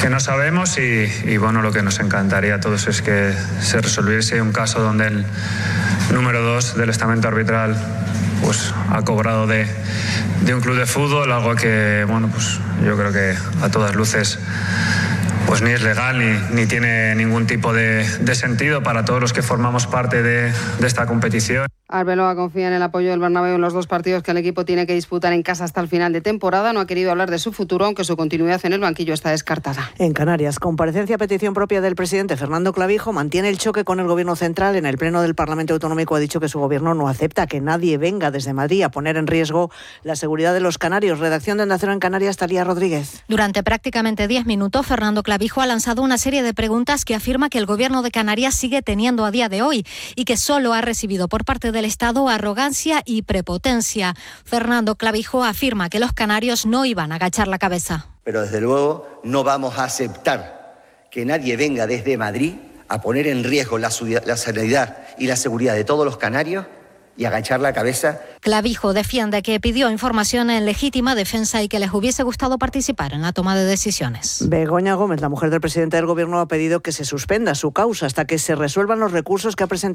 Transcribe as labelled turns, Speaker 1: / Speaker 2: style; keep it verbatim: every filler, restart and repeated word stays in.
Speaker 1: que no sabemos y, y bueno, lo que nos encantaría a todos es que se resolviese un caso donde el número dos del estamento arbitral pues ha cobrado de, de un club de fútbol, algo que bueno, pues yo creo que a todas luces pues ni es legal ni, ni tiene ningún tipo de, de sentido para todos los que formamos parte de, de esta competición.
Speaker 2: Arbeloa confía en el apoyo del Bernabéu en los dos partidos que el equipo tiene que disputar en casa hasta el final de temporada. No ha querido hablar de su futuro, aunque su continuidad en el banquillo está descartada.
Speaker 3: En Canarias, comparecencia a petición propia del presidente Fernando Clavijo, mantiene el choque con el Gobierno central. En el Pleno del Parlamento Autonómico ha dicho que su Gobierno no acepta que nadie venga desde Madrid a poner en riesgo la seguridad de los canarios. Redacción de Onda Cero en Canarias, Talía Rodríguez.
Speaker 4: Durante prácticamente diez minutos, Fernando Clavijo ha lanzado una serie de preguntas que afirma que el Gobierno de Canarias sigue teniendo a día de hoy y que solo ha recibido por parte del Estado arrogancia y prepotencia. Fernando Clavijo afirma que los canarios no iban a agachar la cabeza.
Speaker 5: Pero desde luego no vamos a aceptar que nadie venga desde Madrid a poner en riesgo la, la sanidad y la seguridad de todos los canarios y agachar la cabeza.
Speaker 4: Clavijo defiende que pidió información en legítima defensa y que les hubiese gustado participar en la toma de decisiones.
Speaker 3: Begoña Gómez, la mujer del presidente del Gobierno, ha pedido que se suspenda su causa hasta que se resuelvan los recursos que ha presentado